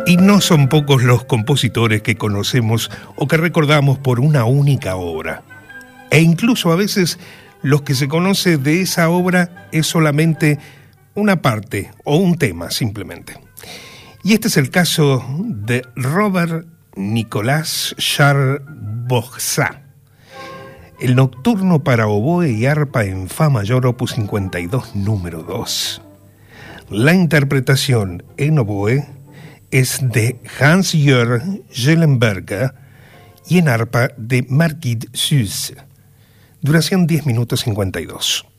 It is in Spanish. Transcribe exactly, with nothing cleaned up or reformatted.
Y no son pocos los compositores que conocemos o que recordamos por una única obra. E incluso a veces lo que se conoce de esa obra es solamente una parte o un tema simplemente. Y este es el caso de Robert Nicolas Charles Bourgeat, el Nocturno para oboe y arpa en fa mayor opus cincuenta y dos número dos. La interpretación en oboe es de Hans-Jörg Schellenberger y en arpa de Margit Süß. Duración diez minutos cincuenta y dos.